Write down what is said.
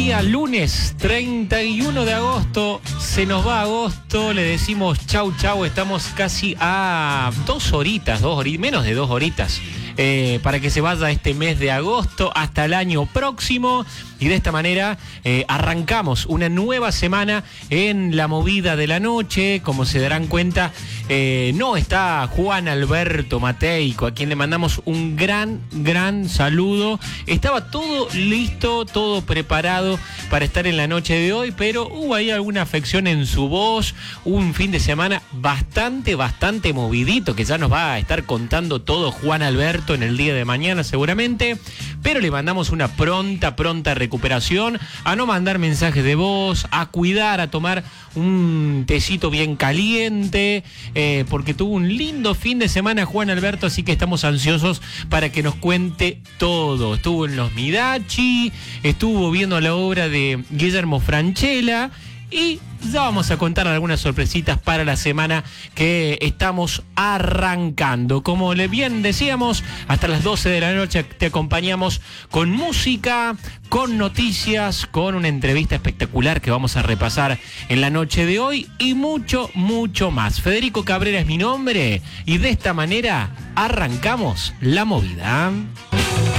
día lunes 31 de agosto, se nos va agosto, le decimos chau chau, estamos casi a 2 horitas, menos de 2 horitas. Para que se vaya este mes de agosto hasta el año próximo, y de esta manera arrancamos una nueva semana en la movida de la noche. Como se darán cuenta, no está Juan Alberto Mateico, a quien le mandamos un gran saludo. Estaba todo listo, todo preparado para estar en la noche de hoy, pero hubo ahí alguna afección en su voz. Un fin de semana bastante movidito, que ya nos va a estar contando todo Juan Alberto en el día de mañana seguramente, pero le mandamos una pronta recuperación, a no mandar mensajes de voz, a cuidar, a tomar un tecito bien caliente, porque tuvo un lindo fin de semana Juan Alberto, así que estamos ansiosos para que nos cuente todo. Estuvo en los Midachi, estuvo viendo la obra de Guillermo Francella, y ya vamos a contar algunas sorpresitas para la semana que estamos arrancando. Como bien decíamos, hasta las 12 de la noche te acompañamos con música, con noticias, con una entrevista espectacular que vamos a repasar en la noche de hoy y mucho más. Federico Cabrera es mi nombre y de esta manera arrancamos la movida.